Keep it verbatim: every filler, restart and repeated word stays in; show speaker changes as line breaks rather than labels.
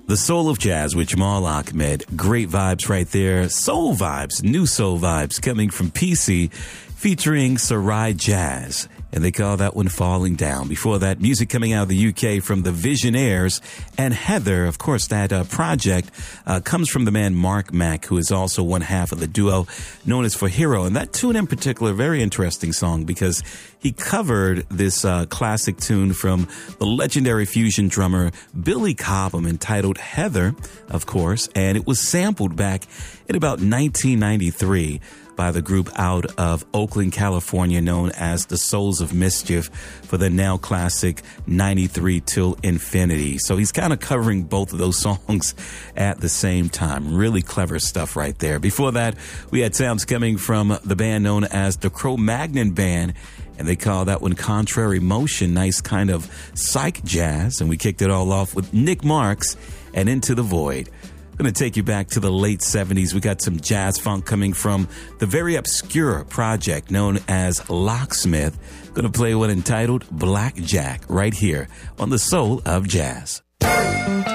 The Soul of Jazz with Jamal Ahmed. Great vibes right there. Soul vibes, new soul vibes coming from P C featuring Sarai Jazz. And they call that one Falling Down. Before that, music coming out of the U K from the Visionaires and Heather. Of course, that uh, project uh, comes from the man Mark Mack, who is also one half of the duo known as For Hero. And that tune in particular, very interesting song because he covered this uh, classic tune from the legendary fusion drummer Billy Cobham entitled Heather, of course. And it was sampled back in about nineteen ninety-three by the group out of Oakland, California, known as the Souls of Mischief for the now classic ninety-three Till Infinity. So he's kind of covering both of those songs at the same time. Really clever stuff right there. Before that, we had sounds coming from the band known as the Cro-Magnon Band, and they call that one Contrary Motion. Nice kind of psych jazz. And we kicked it all off with Nick Marks and Into the Void. Going to take you back to the late seventies. We got some jazz funk coming from the very obscure project known as Locksmith. Going to play one entitled Blackjack right here on the Soul of Jazz.